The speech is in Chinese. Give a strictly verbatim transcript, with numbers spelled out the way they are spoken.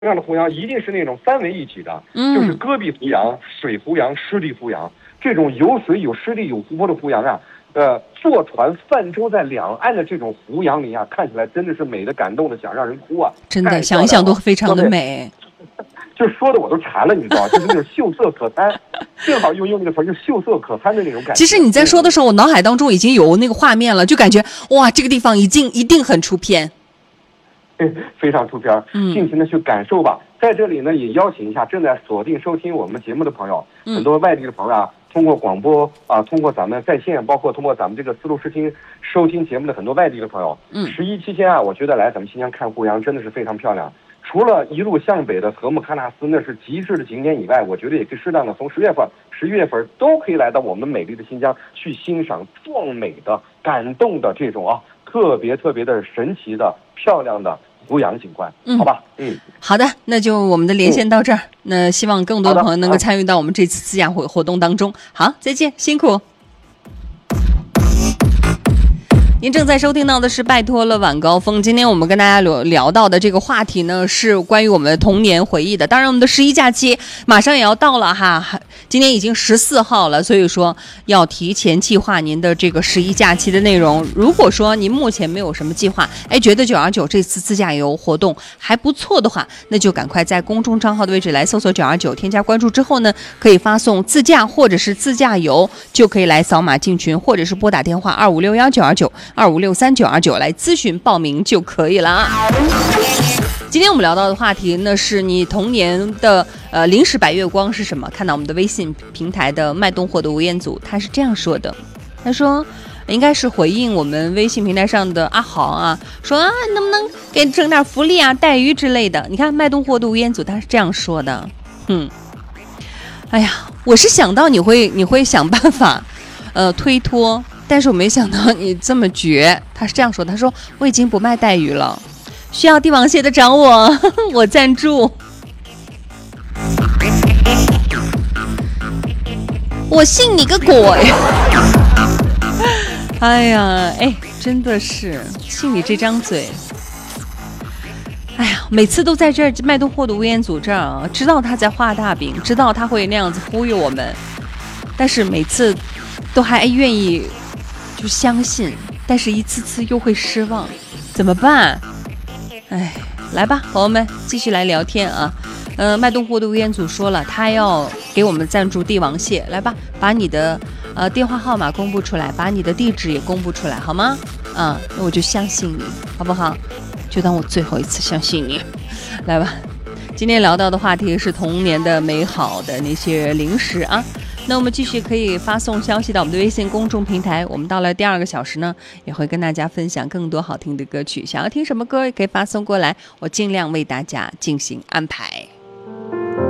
样的胡杨一定是那种三位一体的，嗯，就是戈壁胡杨、水胡杨、湿地胡杨。这种有水、有湿地、有湖泊的胡杨啊，呃，坐船泛舟在两岸的这种胡杨林啊，看起来真的是美的感动的想让人哭啊！ 真的，想一想都非常的美。 就说的我都馋了，你知道，就是那种秀色可餐，正好用用那个词，就秀色可餐的那种感觉。 其实你在说的时候，我脑海当中已经有那个画面了，就感觉哇，这个地方一定一定很出片。 非常出片，尽情的去感受吧。嗯、在这里呢，也邀请一下正在锁定收听我们节目的朋友，嗯、很多外地的朋友啊，通过广播啊，通过咱们在线，包括通过咱们这个丝路视听收听节目的很多外地的朋友，嗯，十一期间啊，我觉得来咱们新疆看胡杨真的是非常漂亮。除了一路向北的禾木喀纳斯那是极致的景点以外，我觉得也可以适当的从十月份、十一月份都可以来到我们美丽的新疆去欣赏壮美的、感动的这种啊特别特别的神奇的、漂亮的胡杨景观，嗯，好吧，嗯， 好的，那就我们的连线到这儿，嗯、那希望更多的朋友能够参与到我们这次自驾活活动当中。好，再见，辛苦。您正在收听到的是拜托了晚高峰。今天我们跟大家聊聊到的这个话题呢，是关于我们的童年回忆的。当然我们的十一假期马上也要到了哈，今天已经十四号了，所以说要提前计划您的这个十一假期的内容。如果说您目前没有什么计划，哎，觉得九二九这次自驾游活动还不错的话，那就赶快在公众账号的位置来搜索九二九，添加关注之后呢，可以发送自驾或者是自驾游，就可以来扫码进群，或者是拨打电话二五六幺九二九二五六三九二九来咨询报名就可以了。今天我们聊到的话题呢，是你童年的呃零食白月光是什么？看到我们的微信平台的脉动货的吴彦祖，他是这样说的，他说应该是回应我们微信平台上的阿豪啊，说啊能不能给整点福利啊、待遇之类的。你看脉动货的吴彦祖他是这样说的，嗯，哎呀，我是想到你会你会想办法呃推脱。但是我没想到你这么绝，他是这样说，他说我已经不卖带鱼了，需要帝王蟹的找我，我赞助。我信你个鬼！哎呀，哎，真的是信你这张嘴。哎呀，每次都在这儿脉动货的吴彦祖这儿啊，知道他在画大饼，知道他会那样子忽悠我们，但是每次都还愿意就相信，但是一次次又会失望，怎么办？哎，来吧，朋友们，继续来聊天啊。呃，脉动货的吴彦祖说了，他要给我们赞助帝王蟹，来吧，把你的呃电话号码公布出来，把你的地址也公布出来，好吗？啊，那我就相信你，好不好？就当我最后一次相信你，来吧。今天聊到的话题是童年的美好的那些零食啊。那我们继续可以发送消息到我们的微信公众平台，我们到了第二个小时呢，也会跟大家分享更多好听的歌曲。想要听什么歌也可以发送过来，我尽量为大家进行安排。